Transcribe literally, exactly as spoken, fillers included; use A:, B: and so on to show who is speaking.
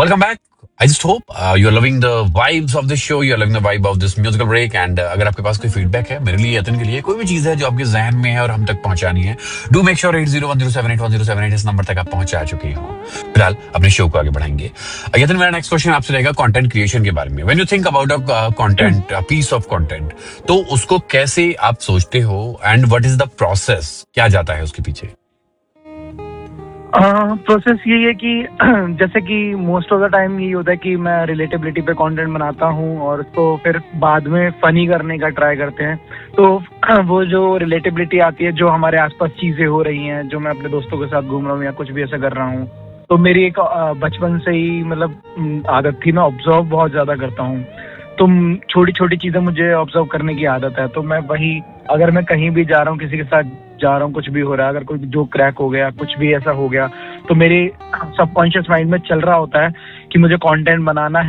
A: Welcome back. I just hope uh, you're loving the vibes of this show, you're loving the vibe of this musical break and uh, अगर आपके पास कोई feedback है मेरे लिए यतन के लिए कोई भी चीज है जो आपके जहन में है और हम तक पहुंचानी है, do make sure at zero one zero seven eight one zero seven eight इस नंबर तक आप पहुंचा चुके हो। फिलहाल अपने शो को आगे बढ़ाएंगे। Uh, यतन, मेरा नेक्स्ट क्वेश्चन आपसे रहेगा कंटेंट क्रिएशन के बारे में। When you think about a content, a piece of content, तो उसको कैसे आप सोचते हो and what is the process, क्या जाता है उसके पीछे?
B: प्रोसेस यही है कि जैसे कि मोस्ट ऑफ द टाइम यही होता है कि मैं रिलेटेबिलिटी पे कंटेंट बनाता हूँ और उसको फिर बाद में फनी करने का ट्राई करते हैं। तो वो जो रिलेटेबिलिटी आती है, जो हमारे आसपास चीजें हो रही हैं, जो मैं अपने दोस्तों के साथ घूम रहा हूँ या कुछ भी ऐसा कर रहा हूँ, तो मेरी एक बचपन से ही मतलब आदत थी, मैं ऑब्जर्व बहुत ज्यादा करता हूँ। तो छोटी छोटी चीजें मुझे ऑब्जर्व करने की आदत है। तो मैं वही, अगर मैं कहीं भी जा रहा हूँ, किसी के साथ जा रहा हूँ, कुछ भी हो रहा है, अगर कोई जो क्रैक हो गया, कुछ भी ऐसा हो गया, तो मेरे सबकॉन्शियस माइंड में चल रहा होता है कि मुझे कंटेंट बनाना है।